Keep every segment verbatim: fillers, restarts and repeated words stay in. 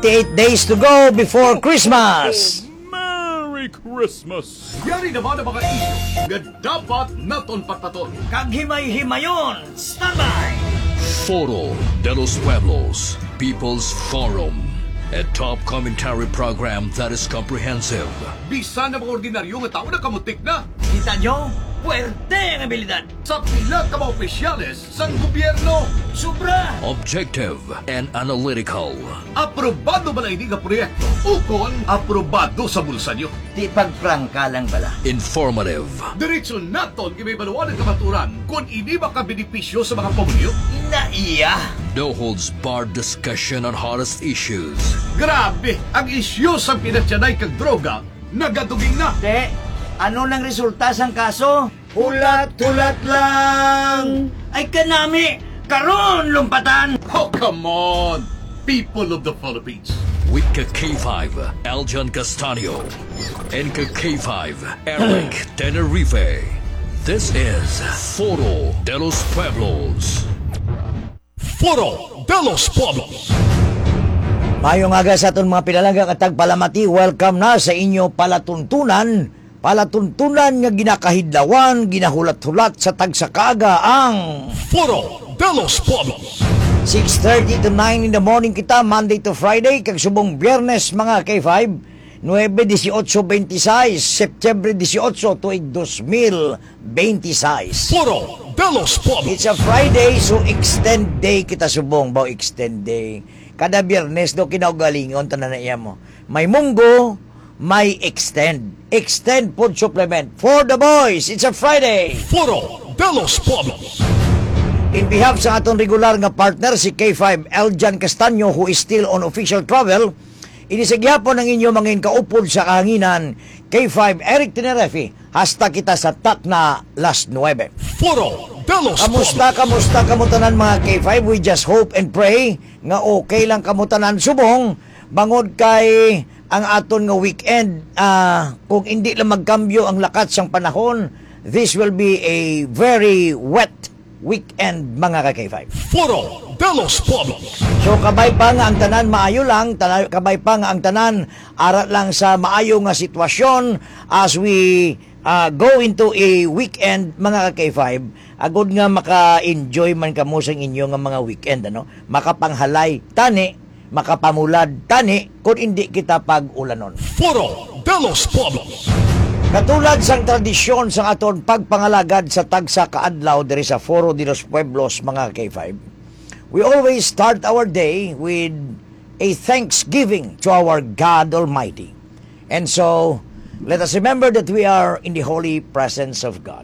Eight days to go before Christmas. Merry Christmas! Yari naman ang mga isyo nga dapat naton pataton. Kag himay-himayon, standby! Foro de los Pueblos, People's Forum, a top commentary program that is comprehensive, Bisan na mga ordinaryo nga tao na kamutik na. Kita nyo? Puerte ang abilidad. Sa pila ka mga opisyales sa gobyerno. Sobra! objective, and analytical. Aprobado ba na hindi nga proyekto? Ukon, aprobado sa bulsa nyo. Di pagprangka lang bala. Informative, Diretso naton ibabaluan ang kamaturan kung hindi makabenepisyo sa mga pamilyo. Inaiya! no holds barred discussion on hottest issues. Grabe, ang isyo sa pinatyanay kag droga, nagaduging na. De, ano nang resulta sang kaso? Hulat-hulat lang! Ay kanami! Karon lumpatan! Oh, come on, people of the Philippines. With ka K five, Aljan Castanio, and ka K five, Eric Tenerife. This is Foro de los Pueblos. Foro de los Pueblos! Mayong aga sa aton mga pinalagang at tagpalamati, welcome na sa inyo palatuntunan. Palatuntunan nga ginakahidlawan, ginahulat-hulat sa tagsakaga ang Foro de los Pueblos! six thirty to nine in the morning kita, Monday to Friday, kag subong Biyernes mga K five, nine eighteen twenty-six, September eighteen, tuig two mil twenty-six. Foro de los Pueblos! It's a Friday, so extend day kita subong, bao extend day. Kada Biyernes do kinaugalingon tanan na iya mo. May munggo, may extend. Extend food supplement for the boys. It's a Friday. Foro de los Pueblos! In behalf sa atong regular nga partner, si K five Aljan Castanio, who is still on official travel, inisagyapon ang inyo mga kaupod sa kahanginan, K five Eric Tenerife, hasta kita sa tak na last nine. Foro de los Pueblos! Kamusta, kamusta, kamutanan mga K five? We just hope and pray nga okay lang kamutanan subong, bangod kay ang aton nga weekend, uh, kung hindi lang magkambyo ang lakat sang panahon, this will be a very wet weekend mga ka-K five. Foro de los Pueblos! So kabay pa nga ang tanan maayo lang, tanay, kabay pa nga ang tanan arat lang sa maayo nga sitwasyon as we uh, go into a weekend mga ka-K five. Agod nga maka-enjoy man kamo sa inyo nga mga weekend, ano? Makapanghalay tani, makapamulad tani kung hindi kita pag-ulanon. Foro de los Pueblos! Katulad sang tradisyon sa aton pagpangalagad sa tagsa kaadlaw diri sa Foro de los Pueblos mga K five, we always start our day with a thanksgiving to our God Almighty. And so, let us remember that we are in the holy presence of God.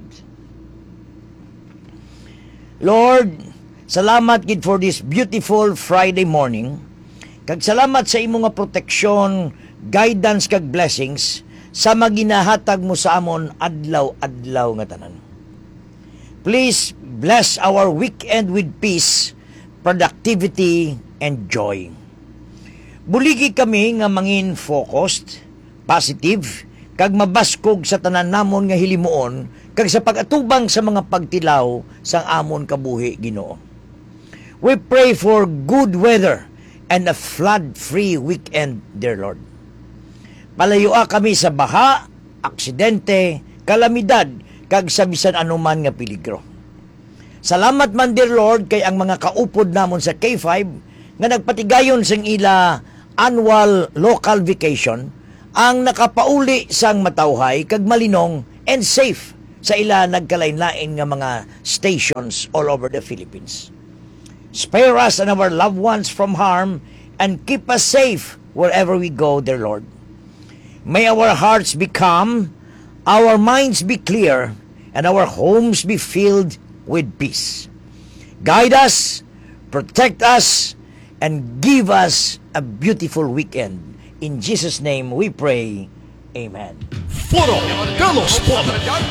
Lord, salamat gid for this beautiful Friday morning. Kag salamat sa imo nga proteksyon, guidance kag blessings sa maginahatag mo sa amon adlaw-adlaw nga tanan. Please bless our weekend with peace, productivity, and joy. Buligi kami nga mangin focused, positive, kag mabaskog sa tanan namon nga hilimuon, kag sa pag-atubang sa mga pagtilaw sang amon kabuhi Ginoo. We pray for good weather and a flood-free weekend, dear Lord. Palayua kami sa baha, aksidente, kalamidad, kag sa bisan anuman nga peligro. Salamat man, dear Lord, kay ang mga kaupod namon sa K five nga nagpatigayon sang ila annual local vacation ang nakapauli sang matawhay kag malinong and safe sa ila nagkalain-lain nga mga stations all over the Philippines. Spare us and our loved ones from harm and keep us safe wherever we go, dear Lord. May our hearts be calm, our minds be clear, and our homes be filled with peace. Guide us, protect us, and give us a beautiful weekend. In Jesus' name we pray. Amen. Foro de los Pueblos!